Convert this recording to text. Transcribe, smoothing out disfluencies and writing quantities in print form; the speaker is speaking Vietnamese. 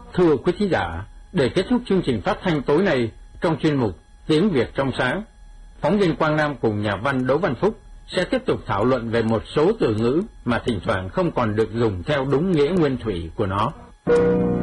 Thưa quý thính giả, để kết thúc chương trình phát thanh tối nay trong chuyên mục Tiếng Việt trong sáng, phóng viên Quang Nam cùng nhà văn Đỗ Văn Phúc sẽ tiếp tục thảo luận về một số từ ngữ mà thỉnh thoảng không còn được dùng theo đúng nghĩa nguyên thủy của nó.